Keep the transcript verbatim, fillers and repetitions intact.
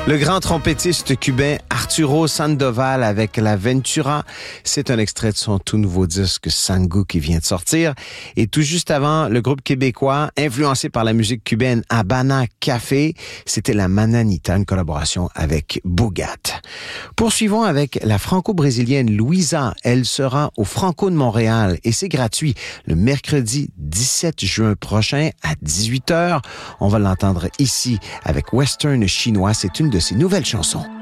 Le grand trompettiste cubain Arturo Sandoval avec la Ventura. C'est un extrait de son tout nouveau disque Sangu qui vient de sortir. Et tout juste avant, le groupe québécois, influencé par la musique cubaine Habana Café, c'était la Mananita, une collaboration avec Bougat. Poursuivons avec la franco-brésilienne Louisa. Elle sera au Franco de Montréal et c'est gratuit le mercredi dix-sept juin prochain à dix-huit heures. On va l'entendre ici avec Western chinois. C'est une de ses nouvelles chansons.